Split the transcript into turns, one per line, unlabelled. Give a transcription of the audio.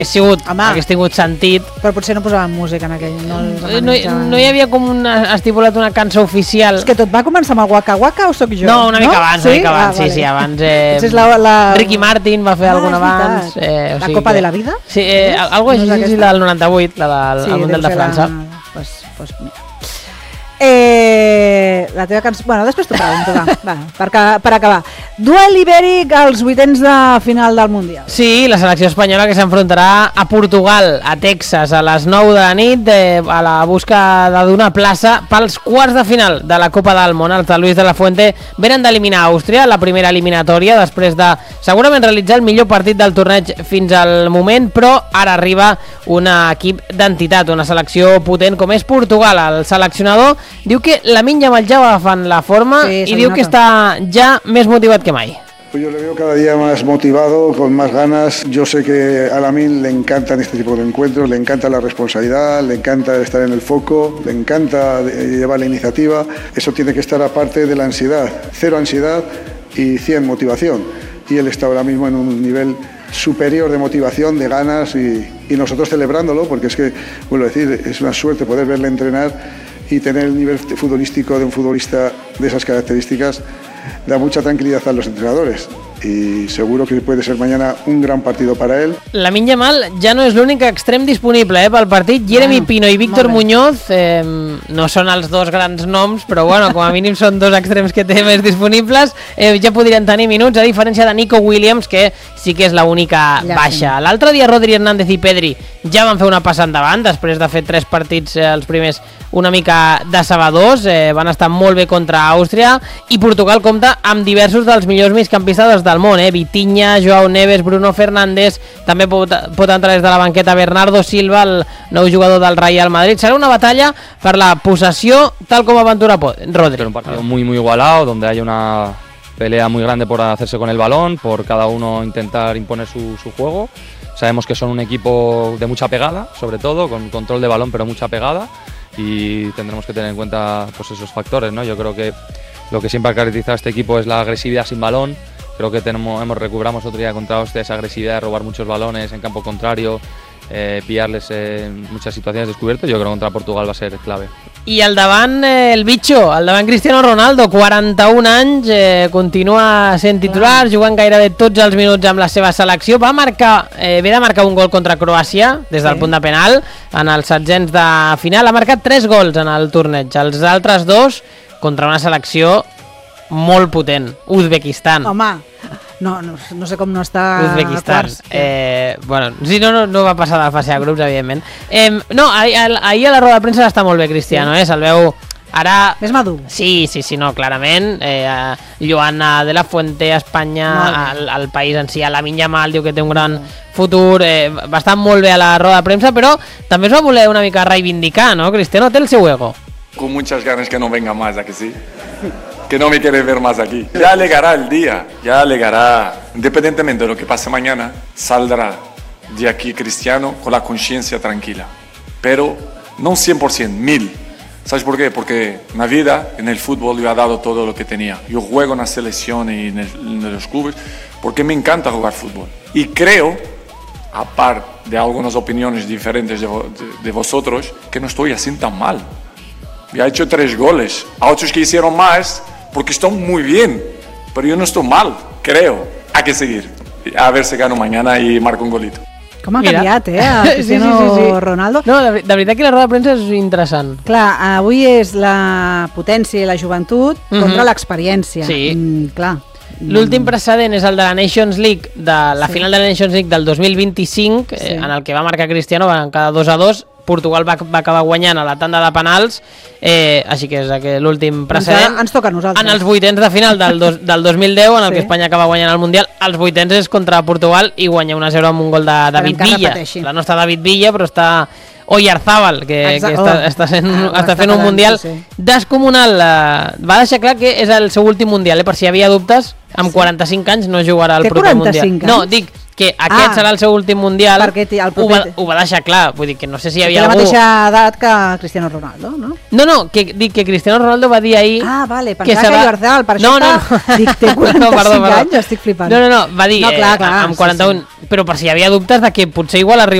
hagués tingut sentit.
Però potser no posaven música en aquell.
No hi havia com estipulat una cançó oficial.
És que tot va començar amb el Waka Waka o sóc jo?
No, una mica abans, sí, abans. Ricky Martin va fer alguna abans.
La Copa de la Vida?
Sí, algo així, la del 98, la del Mundial de França.
Pues la teva cançó... Bueno, després t'ho pregunto, va, per acabar. Duel ibèric als vuitens de final del Mundial.
Sí, la selecció espanyola que s'enfrontarà a Portugal, a Texas, a les 9 de la nit, a la busca d'una plaça pels quarts de final de la Copa del Món. Els de Luis de la Fuente venen d'eliminar Àustria, la primera eliminatòria, després de segurament realitzar el millor partit del torneig fins al moment, però ara arriba un equip d'entitat, una selecció potent com és Portugal. El seleccionador diu que Lamine Yamal ja va agafant la forma y diu que está ya más motivado que mai.
Pues yo le veo cada día más motivado, con más ganas. Yo sé que a Lamine le encantan este tipo de encuentros, le encanta la responsabilidad, le encanta estar en el foco, le encanta llevar la iniciativa. Eso tiene que estar aparte de la ansiedad. 0 ansiedad y 100 motivación. Y él está ahora mismo en un nivel superior de motivación, de ganas y nosotros celebrándolo, porque es que, vuelvo a decir, es una suerte poder verle entrenar y tener el nivel futbolístico de un futbolista de esas características da mucha tranquilidad a los entrenadores y seguro que puede ser mañana un gran partido para él.
Lamine Yamal ja no és l'únic extrem disponible pel partit. Jeremy Pino i Víctor Muñoz no són els dos grans noms, però bueno, com a mínim són dos extrems que té més disponibles. Ja podrien tenir minuts, a diferència de Nico Williams, que sí que és l'única baixa. L'altre dia Rodri Hernández i Pedri ja van fer una passa endavant, després de fer 3 partits, els primers una mica decebedors, van estar molt bé contra Àustria, i Portugal compta amb diversos dels millors migcampistes del món, Vitinha, Joao Neves, Bruno Fernández, també pot entrar des de la banqueta Bernardo Silva, el nou jugador del Real Madrid. Serà una batalla per la possessió, tal com aventura Rodri.
Un partido muy igualado, donde hay una pelea muy grande por hacerse con el balón, por cada uno intentar imponer su juego. Sabemos que son un equipo de mucha pegada, sobre todo, con control de balón, pero mucha pegada, y tendremos que tener en cuenta pues esos factores, ¿no? Yo creo que lo que siempre ha caracterizado a este equipo es la agresividad sin balón. Creo que recuperamos otro día contra Austria esa agresividad de robar muchos balones en campo contrario, pillarles en muchas situaciones descubiertas. Yo creo que contra Portugal va a ser clave.
I al davant el bitxo, al davant Cristiano Ronaldo, 41 anys, continua sent titular, jugant gairebé tots els minuts amb la seva selecció. Ve de marcar un gol contra Croàcia des del punt de penal en els setzents de final. Ha marcat 3 gols en el torneig, els altres 2 contra una selecció molt potent, Uzbekistan.
Home, no sé com no està
Uzbekistan. Bueno, sí, no va passar de la fase de grups, evidentment. Ahir a la roda de premsa està molt bé Cristiano, se'l veu ara...
Més madur.
Sí, no, clarament. Joan de la Fuente, Espanya, el país en si, a Lamine Yamal diu que té un gran futur, va estar molt bé a la roda de premsa, però també es va voler una mica reivindicar, ¿no? Cristiano té el seu ego.
Con muchas ganas que no venga más, ¿a que sí? Que no me quiere ver más aquí. Ya llegará el día, ya llegará. Independientemente de lo que pase mañana, saldrá de aquí Cristiano con la conciencia tranquila. Pero no 100%, 1000%. ¿Sabes por qué? Porque en la vida, en el fútbol, yo he dado todo lo que tenía. Yo juego en la selección y en los clubes porque me encanta jugar fútbol. Y creo, aparte de algunas opiniones diferentes de vosotros, que no estoy así tan mal. Ya he hecho 3 goles. A otros que hicieron más, porque están muy bien. Pero yo no estoy mal, creo. Hay que seguir. A ver si gano mañana y marco un golito.
Com ha canviat, Cristiano Ronaldo.
No, de veritat que la roda de premsa és interessant.
Clar, avui és la potència i la joventut contra l'experiència.
Sí.
Clar.
L'últim precedent és el de la Nations League, de la final de la Nations League del 2025, en el que va marcar Cristiano, van quedar 2-2. Portugal va acabar guanyant a la tanda de penals, així que és l'últim precedent.
Ens toca a nosaltres.
En els vuitens de final del 2010, en el que Espanya acaba guanyant el Mundial, els vuitens és contra Portugal i guanya 1-0 amb un gol de David Villa. La no està David Villa, però està Oyarzábal, que està fent un Mundial descomunal. Va deixar clar que és el seu últim Mundial, per si hi havia dubtes, amb 45 anys no jugarà el proper Mundial.
No,
dic que aquest serà el seu últim Mundial,
perquè el proper...
ho va deixar clar. Vull dir que no sé si hi havia
la
algú...
mateixa edat que Cristiano Ronaldo, no?
No, dic que Cristiano Ronaldo va dir ahir...
Vale, pensava que Llordal, per això dic, té 45 anys, estic flipant.
No, va dir
clar,
amb 41, però per si hi havia dubtes de que potser igual arriba